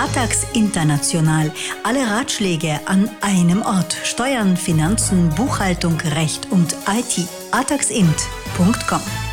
Atax International. Alle Ratschläge an einem Ort. Steuern, Finanzen, Buchhaltung, Recht und IT. ataxint.com